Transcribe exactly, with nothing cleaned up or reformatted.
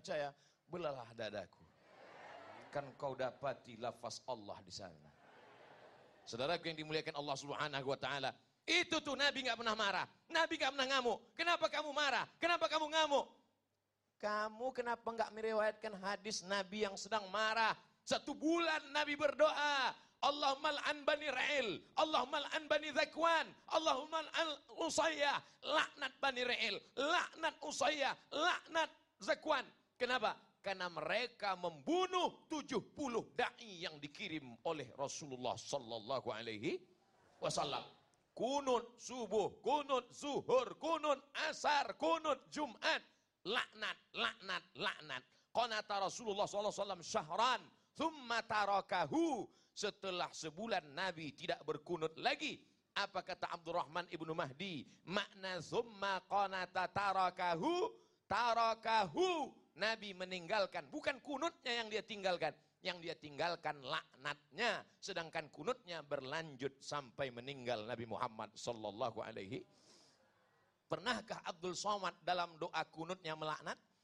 percaya, belalah dadaku. Kan kau dapati lafaz Allah di sana. Saudaraku yang dimuliakan Allah Subhanahu wa taala, itu tuh Nabi nggak pernah marah. Nabi nggak pernah ngamuk. Kenapa kamu marah? Kenapa kamu ngamuk? Kamu kenapa nggak meriwayatkan hadis Nabi yang sedang marah? Satu bulan Nabi berdoa, Allahumma al'an bani Ra'il, Allahumma al'an bani Zakwan, Allahumma al'an Usayyah, laknat bani Ra'il, laknat Usayyah, laknat Zakwan. Kenapa? Karena mereka membunuh tujuh puluh da'i yang dikirim oleh Rasulullah sallallahu alaihi wasallam. Kunut subuh, kunut zuhur, kunut asar, kunut Jumat, laknat, laknat, laknat. Qanata Rasulullah sallallahu alaihi wasallam syahran, thumma tarakahu. Setelah sebulan Nabi tidak berkunut lagi. Apa kata Abdurrahman ibnu Mahdi? Makna thumma qanata tarakahu, tarakahu. Nabi meninggalkan, bukan kunutnya yang dia tinggalkan, yang dia tinggalkan laknatnya, sedangkan kunutnya berlanjut sampai meninggal Nabi Muhammad sallallahu alaihi. Pernahkah Abdul Somad dalam doa kunutnya melaknat?